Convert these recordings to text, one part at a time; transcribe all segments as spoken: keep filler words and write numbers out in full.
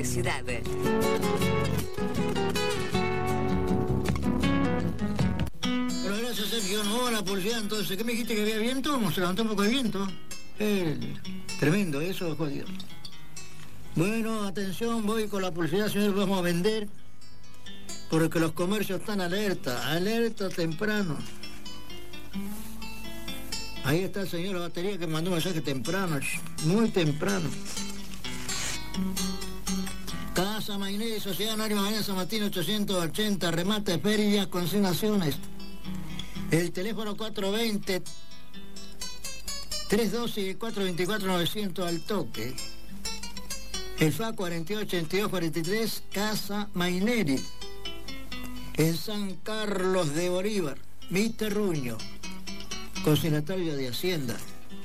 Ciudad. Bueno, gracias, Sergio. No, la publicidad entonces. ¿Qué me dijiste que había viento? Se levantó un poco de viento. Eh, tremendo, eso, jodido. Bueno, atención, voy con la publicidad, señor, vamos a vender. Porque los comercios están alerta, alerta temprano. Ahí está el señor de la batería que mandó un mensaje temprano, muy temprano. Casa Mainé, Sociedad Anónima Mañana San Martín ochocientos ochenta, remate, ferias, consignaciones. El teléfono cuatro veinte, trescientos doce y cuatro veinticuatro novecientos al toque. El F A cuarenta y ocho ochenta y dos cuarenta y tres, Casa Maineri. En San Carlos de Bolívar, Mi Terruño, consignatario de Hacienda.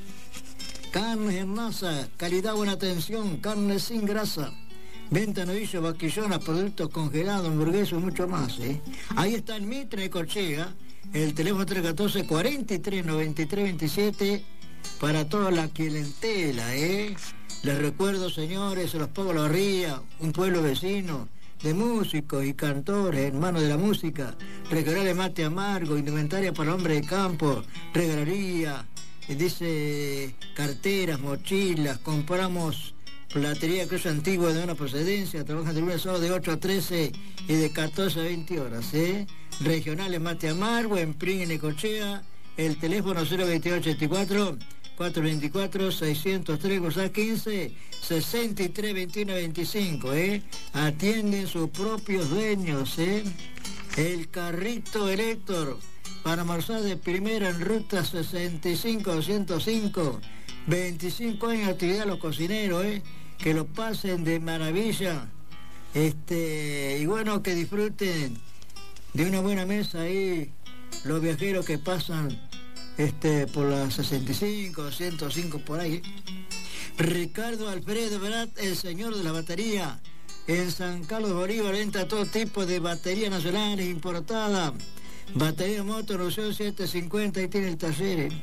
Carnes en masa, calidad, buena atención, carne sin grasa. Venta novillo, vaquillonas, productos congelados, hamburguesas y mucho más, ¿eh? Ahí está en Mitre de Corchega, el teléfono tres uno cuatro, cuarenta y tres noventa y tres veintisiete para toda la clientela, ¿eh? Les recuerdo, señores, se los pongo la barría, un pueblo vecino de músicos y cantores, hermanos de la música, regalarle mate amargo, indumentaria para hombre de campo, regalaría, dice carteras, mochilas, compramos platería cruz antigua de buena procedencia, trabajan de lunes a sábado de ocho a trece y de catorce a veinte horas, ¿eh? Regionales mate amargo, en Pring, en Necochea, el teléfono cero veintiocho ochenta y cuatro, cuatrocientos veinticuatro, seiscientos tres, Gozá quince, sesenta y tres, veintiuno, veinticinco, ¿eh? Atienden sus propios dueños, ¿eh? El carrito Elector, para almorzar de primera en ruta sesenta y cinco doscientos cinco, veinticinco años de actividad a los cocineros, ¿eh? Que lo pasen de maravilla, este, y bueno, que disfruten de una buena mesa ahí, los viajeros que pasan Este, por la sesenta y cinco, doscientos cinco, por ahí. Ricardo Alfredo Verat, el señor de la batería. En San Carlos de Bolívar, venta todo tipo de baterías nacionales importadas. Batería motor, Revolución setecientos cincuenta, ahí tiene el taller, ¿eh?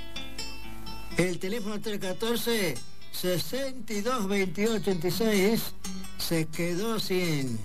El teléfono tres uno cuatro, sesenta y dos veintiocho ochenta y seis. Se quedó sin,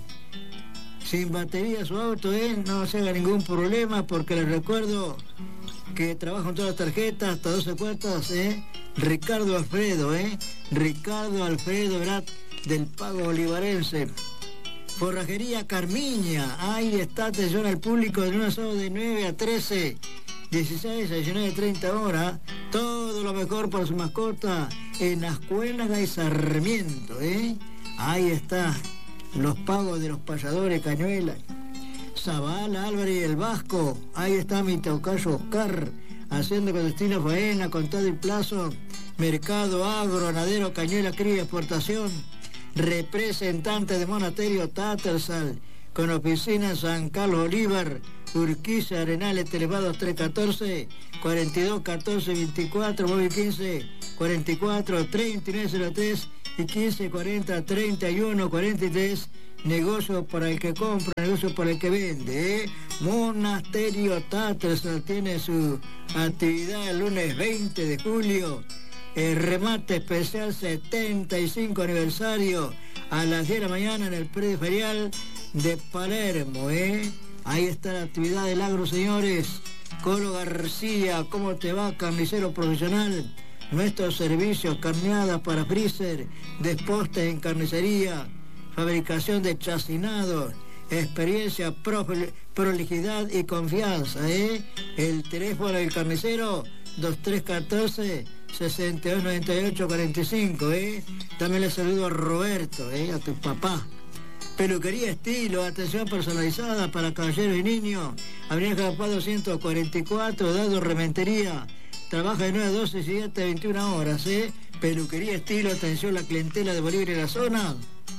sin batería su auto, ¿eh? No se haga ningún problema, porque les recuerdo que trabajan todas las tarjetas, hasta doce cuotas, ¿eh? Ricardo Alfredo, ¿eh? Ricardo Alfredo Verat, del Pago Bolivarense. Forrajería Carmiña, ahí está, atención al público, de lunes a sábado de nueve a trece, dieciséis a diecinueve, treinta horas. Todo lo mejor para su mascota en Ascuénaga y Sarmiento, ¿eh? Ahí está, los pagos de los payadores, Cañuelas. Zabala, Álvarez y el Vasco, ahí está mi tocayo Oscar, haciendo con destino faena, contado y plazo, mercado, agro, ganadero, Cañuela, cría y exportación, representante de Monasterio Tattersall, con oficina en San Carlos Bolívar, Urquiza, Arenales, Televados tres uno cuatro, cuarenta y dos catorce veinticuatro, móvil quince cuarenta y cuatro treinta y nueve cero tres y quince cuarenta treinta y uno cuarenta y tres. Negocio para el que compra, negocio para el que vende, ¿eh? Monasterio Tattersall tiene su actividad el lunes veinte de julio. El remate especial setenta y cinco aniversario a las diez de la mañana en el predio ferial de Palermo, ¿eh? Ahí está la actividad del agro, señores. Colo García, ¿cómo te va, carnicero profesional? Nuestros servicios, carneadas para freezer, despostes en carnicería, fabricación de chacinado, experiencia, prolijidad y confianza, ¿eh? El teléfono del carnicero, dos tres uno cuatro, sesenta y dos noventa y ocho cuarenta y cinco, ¿eh? También le saludo a Roberto, ¿eh? A tu papá. Peluquería Estilo, atención personalizada para caballeros y niños. Avenida Japá doscientos cuarenta y cuatro, Dado Rementería. Trabaja de nueve a doce y siete a veintiuna horas, ¿eh? Peluquería Estilo, atención a la clientela de Bolívar y la zona.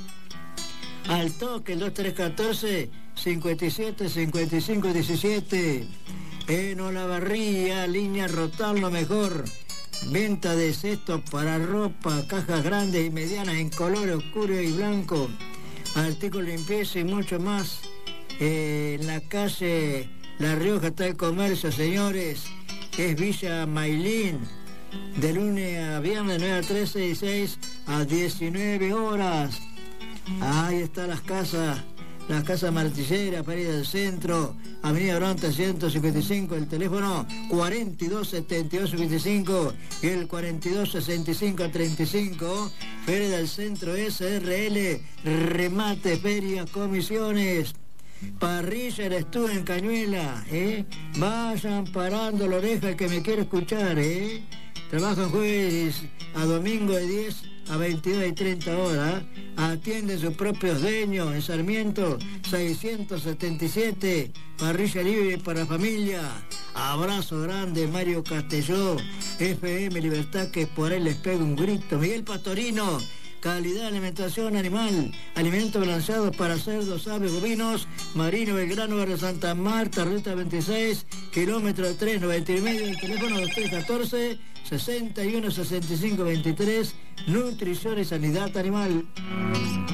Al toque, el dos tres uno cuatro, cincuenta y siete cincuenta y cinco diecisiete. En Olavarría, línea Rotal, lo mejor. Venta de cestos para ropa, cajas grandes y medianas en color oscuro y blanco. Artículos de limpieza y mucho más. Eh, en la calle La Rioja está el comercio, señores. Es Villa Mailín. De lunes a viernes, nueve a trece y seis a diecinueve horas. Ahí está las casas, las casas Martillera, Pereira del Centro, Avenida Bronte ciento cincuenta y cinco, el teléfono cuarenta y dos setenta y dos cincuenta y cinco y el cuarenta y dos sesenta y cinco treinta y cinco. Feria del Centro S R L, remate, ferias, comisiones. Parrilla eres tú en Cañuela, ¿eh? Vayan parando la oreja el que me quiere escuchar, ¿eh? Trabajan jueves a domingo de diez a veintidós y treinta horas. Atienden sus propios dueños en Sarmiento seiscientos setenta y siete. Parrilla libre para familia. Abrazo grande, Mario Castelló. F M Libertad, que por él les pega un grito. Miguel Pastorino. Calidad de alimentación animal, alimentos balanceados para cerdos, aves, bovinos. Marino Belgrano, barrio Santa Marta, ruta veintiséis, kilómetro tres, noventa y medio, el teléfono dos tres uno cuatro, sesenta y uno sesenta y cinco veintitrés, nutrición y sanidad animal.